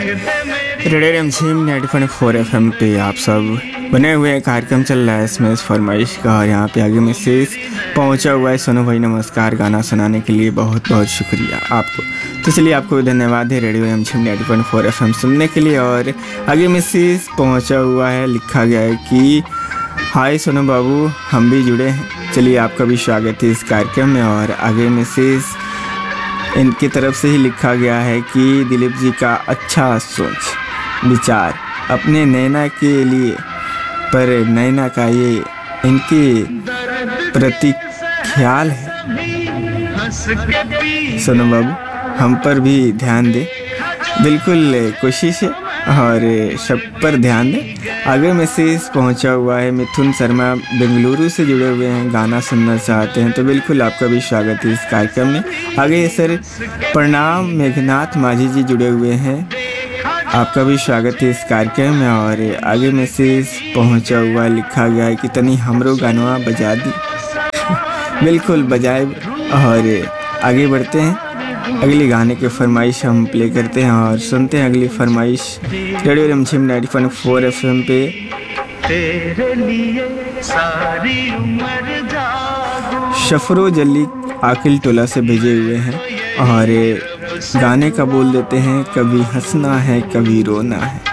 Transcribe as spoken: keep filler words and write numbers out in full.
Radio रिमझिम ninety point four F M पे आप सब बने हुए कार्यक्रम चल रहा है इसमें फरमाइश का, और यहाँ पे आगे मैसेज पहुँचा हुआ है। सोनू भाई नमस्कार, गाना सुनाने के लिए बहुत बहुत शुक्रिया आपको। तो चलिए आपको भी धन्यवाद है रेडियो रिमझिम ninety point four F M सुनने के लिए। और आगे मैसेज पहुँचा हुआ है, लिखा गया है कि हाय सोनू बाबू, हम भी जुड़े हैं। चलिए आपका भी स्वागत है इस कार्यक्रम में। और आगे मैसेज इनकी तरफ से ही लिखा गया है कि दिलीप जी का अच्छा सोच विचार अपने नैना के लिए, पर नैना का ये इनके प्रति ख्याल है। सोनू बाबू हम पर भी ध्यान दे, बिल्कुल कोशिश है और सब पर ध्यान दें। आगे मैसेज पहुंचा हुआ है, मिथुन शर्मा बेंगलुरु से जुड़े हुए हैं, गाना सुनना चाहते हैं। तो बिल्कुल आपका भी स्वागत है इस कार्यक्रम में। आगे सर प्रणाम मेघनाथ माझी जी जुड़े हुए हैं, आपका भी स्वागत है इस कार्यक्रम में। और आगे मैसेज पहुंचा हुआ लिखा गया है कि तनी हमरो गानवा बजा दी। बिल्कुल बजाए और आगे बढ़ते हैं। अगली गाने की फरमाइश हम प्ले करते हैं और सुनते हैं अगली फरमाइश रेडियो रिमझिम ninety point four F M पे। तेरे लिए सारी उम्र जागूं। शफरो जल्ली आकिल टोला से भेजे हुए हैं और गाने का बोल देते हैं, कभी हंसना है कभी रोना है।